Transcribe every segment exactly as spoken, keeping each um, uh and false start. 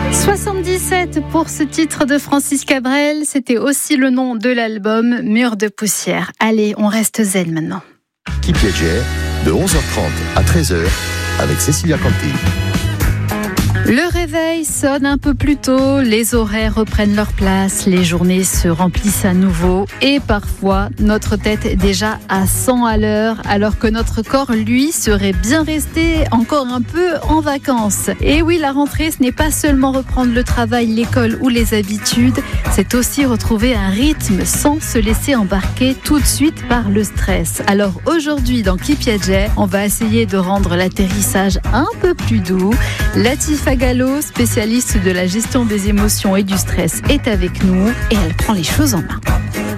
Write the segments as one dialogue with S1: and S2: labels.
S1: soixante-dix-sept pour ce titre de Francis Cabrel, c'était aussi le nom de l'album Mur de poussière. Allez, on reste zen maintenant.
S2: Qui Piaget, de onze heures trente à treize heures avec Cécilia Canty.
S1: Le réveil sonne un peu plus tôt, les horaires reprennent leur place, les journées se remplissent à nouveau et parfois notre tête est déjà à cent à l'heure alors que notre corps, lui, serait bien resté encore un peu en vacances. Et oui, la rentrée, ce n'est pas seulement reprendre le travail, l'école ou les habitudes, c'est aussi retrouver un rythme sans se laisser embarquer tout de suite par le stress. Alors aujourd'hui, dans Qui Piaget, on va essayer de rendre l'atterrissage un peu plus doux. Latifa Gallo, spécialiste de la gestion des émotions et du stress, est avec nous et elle prend les choses en main.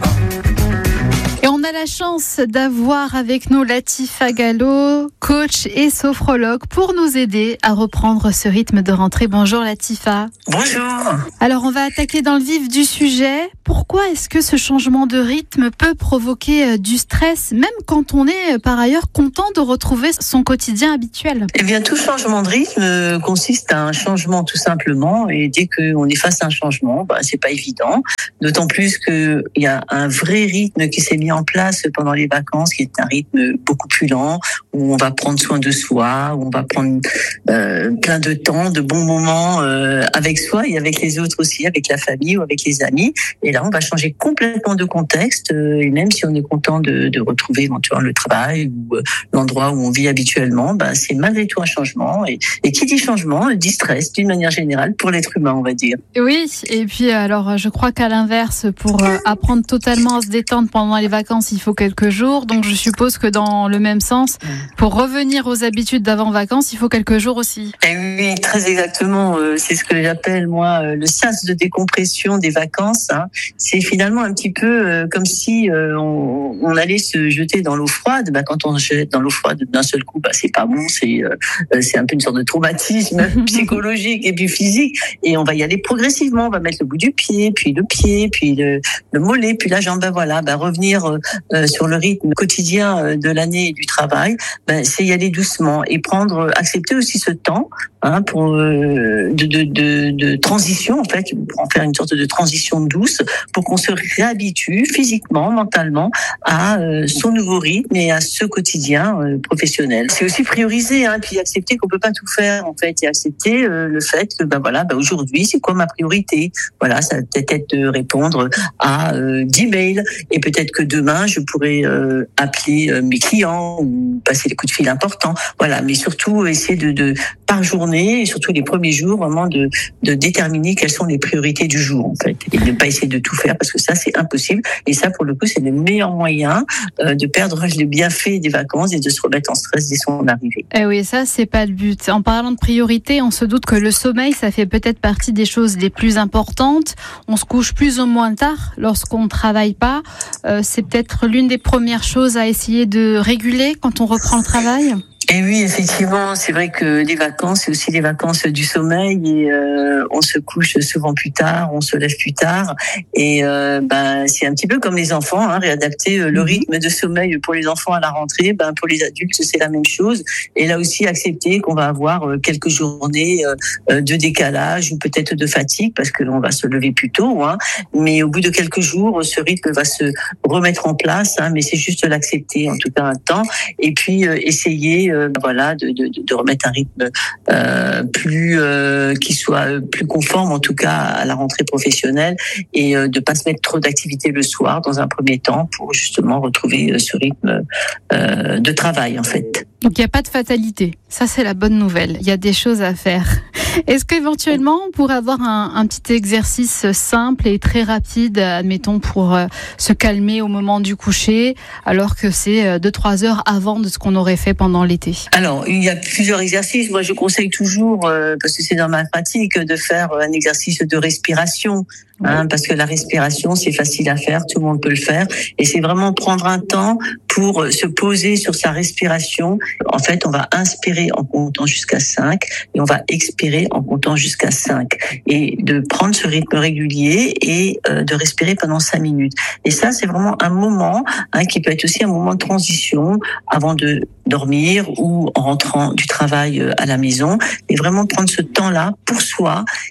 S1: Et on a la chance d'avoir avec nous Latifa Gallo, coach et sophrologue, pour nous aider à reprendre ce rythme de rentrée. Bonjour Latifa.
S3: Bonjour.
S1: Alors on va attaquer dans le vif du sujet. Pourquoi est-ce que ce changement de rythme peut provoquer du stress, même quand on est par ailleurs content de retrouver son quotidien habituel ?
S3: Eh bien, tout changement de rythme consiste à un changement tout simplement. Et dès qu'on est face à un changement, bah, c'est pas évident. D'autant plus qu'il y a un vrai rythme qui s'est mis en place pendant les vacances, qui est un rythme beaucoup plus lent, où on va prendre soin de soi, où on va prendre euh, plein de temps, de bons moments euh, avec soi et avec les autres aussi, avec la famille ou avec les amis. Et là, on va changer complètement de contexte. Euh, et même si on est content de, de retrouver éventuellement le travail ou euh, l'endroit où on vit habituellement, bah, c'est malgré tout un changement. Et, et qui dit changement dit stress d'une manière générale pour l'être humain, on va dire.
S1: Oui, et puis alors je crois qu'à l'inverse, pour euh, apprendre totalement à se détendre pendant les vacances, il faut quelques jours. Donc je suppose que dans le même sens, pour revenir aux habitudes d'avant-vacances, il faut quelques jours aussi.
S3: Et oui, très exactement. Euh, c'est ce que j'appelle moi euh, le sas de décompression des vacances. Hein. C'est finalement un petit peu euh, comme si euh, on, on allait se jeter dans l'eau froide. Bah, quand on se jette dans l'eau froide d'un seul coup, bah, c'est pas bon. C'est euh, c'est un peu une sorte de traumatisme psychologique et puis physique. Et on va y aller progressivement. On va mettre le bout du pied, puis le pied, puis le, le mollet, puis la jambe. Ben voilà, ben revenir euh, sur le rythme quotidien de l'année et du travail, ben c'est y aller doucement et prendre, accepter aussi ce temps hein, pour euh, de, de, de, de transition en fait, pour en faire une sorte de transition douce pour qu'on se réhabitue physiquement, mentalement à euh, son nouveau rythme et à ce quotidien euh, professionnel. C'est aussi prioriser, hein, puis accepter qu'on peut pas tout faire en fait et accepter euh, le fait que ben voilà, ben aujourd'hui c'est quoi ma priorité. Voilà, ça va peut-être être de répondre à euh, dix mails et peut-être que demain je pourrais euh, appeler euh, mes clients ou passer des coups de fil importants. Voilà, mais surtout essayer de, de par journée et surtout les premiers jours vraiment de de déterminer quelles sont les priorités du jour en fait et de ne pas essayer de tout faire parce que ça c'est impossible et ça pour le coup c'est le meilleur moyen euh, de perdre les bienfaits des vacances et de se remettre en stress dès son arrivée.
S1: Eh oui, ça c'est pas le but. En parlant de priorité, on se doute que le sommeil ça fait peut-être partie des choses les plus importantes. On se couche plus ou moins tard lorsqu'on ne travaille pas. Euh, c'est peut-être l'une des premières choses à essayer de réguler quand on reprend le travail.
S3: Et oui, effectivement, c'est vrai que les vacances, c'est aussi les vacances du sommeil et euh, on se couche souvent plus tard, on se lève plus tard et euh, ben c'est un petit peu comme les enfants, hein, réadapter le rythme de sommeil pour les enfants à la rentrée, ben pour les adultes c'est la même chose et là aussi accepter qu'on va avoir quelques journées de décalage ou peut-être de fatigue parce que on va se lever plus tôt, hein, mais au bout de quelques jours ce rythme va se remettre en place, hein, mais c'est juste l'accepter en tout cas un temps et puis euh, essayer euh, voilà de, de, de remettre un rythme euh, plus euh, qui soit plus conforme en tout cas à la rentrée professionnelle et euh, de pas se mettre trop d'activités le soir dans un premier temps pour justement retrouver ce rythme euh, de travail en fait.
S1: Donc il n'y a pas de fatalité, ça c'est la bonne nouvelle, il y a des choses à faire. Est-ce qu'éventuellement on pourrait avoir un, un petit exercice simple et très rapide, admettons pour euh, se calmer au moment du coucher, alors que c'est deux trois heures avant de ce qu'on aurait fait pendant l'été?
S3: Alors il y a plusieurs exercices, moi je conseille toujours, euh, parce que c'est dans ma pratique, de faire un exercice de respiration. Hein, parce que la respiration, c'est facile à faire, tout le monde peut le faire. Et c'est vraiment prendre un temps pour se poser sur sa respiration. En fait, on va inspirer en comptant jusqu'à cinq et on va expirer en comptant jusqu'à cinq. Et de prendre ce rythme régulier et euh, de respirer pendant cinq minutes. Et ça, c'est vraiment un moment hein, qui peut être aussi un moment de transition avant de dormir ou en rentrant du travail à la maison. Et vraiment prendre ce temps-là pour soi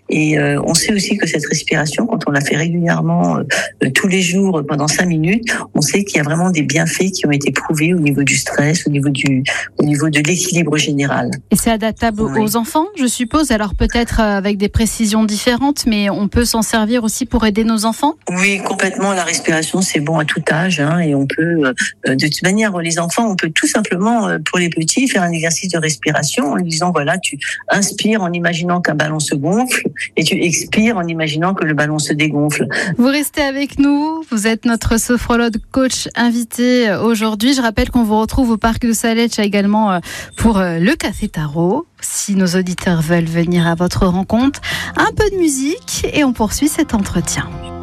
S3: Et euh, on sait aussi que cette respiration, quand on la fait régulièrement euh, tous les jours pendant cinq minutes, on sait qu'il y a vraiment des bienfaits qui ont été prouvés au niveau du stress, au niveau du, au niveau de l'équilibre général.
S1: Et c'est adaptable oui. aux enfants, je suppose. Alors peut-être avec des précisions différentes, mais on peut s'en servir aussi pour aider nos enfants.
S3: Oui, complètement. La respiration, c'est bon à tout âge, hein, et on peut, euh, de toute manière, les enfants, on peut tout simplement, euh, pour les petits, faire un exercice de respiration en lui disant, voilà, tu inspires en imaginant qu'un ballon se gonfle et tu expires en imaginant que le ballon se dégonfle.
S1: Vous restez avec nous. Vous êtes notre sophrologue coach invité aujourd'hui. Je rappelle qu'on vous retrouve au Parc de Saletch également pour le Café Tarot. Si nos auditeurs veulent venir à votre rencontre, un peu de musique et on poursuit cet entretien.